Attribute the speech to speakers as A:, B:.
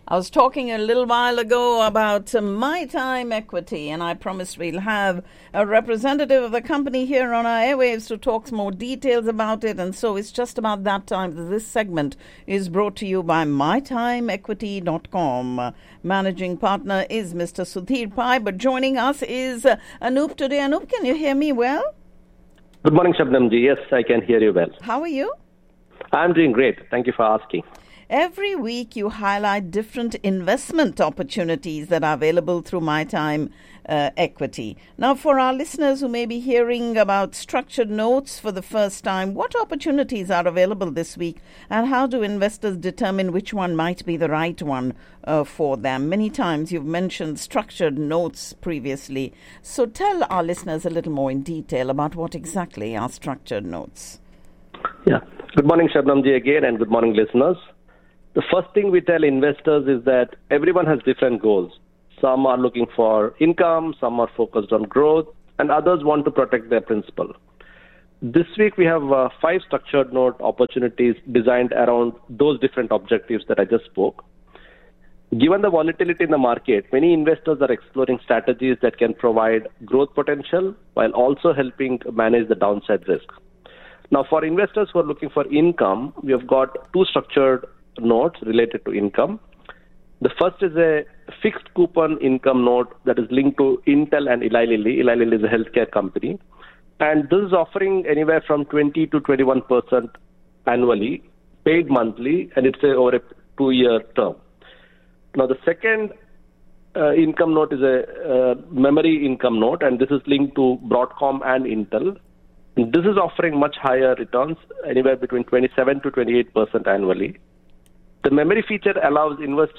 A: I was talking a little while ago about My Time Equity, and I promised we'll have a representative of the company here on our airwaves to talk some more details about it. And so it's just about that time that this segment is brought to you by mytimeequity.com. Managing partner is Mr. Sudhir Pai, but joining us is Anup today. Anup, can you hear me well?
B: Good morning, Shabnamji. Yes, I can hear you well.
A: How are you?
B: I'm doing great. Thank you for asking.
A: Every week you highlight different investment opportunities that are available through My Time Equity. Now, for our listeners who may be hearing about structured notes for the first time, what opportunities are available this week, and how do investors determine which one might be the right one for them? Many times you've mentioned structured notes previously. So tell our listeners a little more in detail about what exactly are structured notes.
B: Yeah. Good morning, Shabnamji, again, and good morning, listeners. The first thing we tell investors is that everyone has different goals. Some are looking for income, some are focused on growth, and others want to protect their principal. This week we have 5 structured note opportunities designed around those different objectives that I just spoke. Given the volatility in the market, many investors are exploring strategies that can provide growth potential while also helping manage the downside risk. Now, for investors who are looking for income, we have got 2 structured notes related to income. The first is a fixed coupon income note that is linked to Intel and Eli Lilly. Eli Lilly is a healthcare company. And this is offering anywhere from 20 to 21% annually, paid monthly, and it's over a 2-year term. Now, the second income note is a memory income note, and this is linked to Broadcom and Intel. This is offering much higher returns, anywhere between 27 to 28% annually. The memory feature allows investors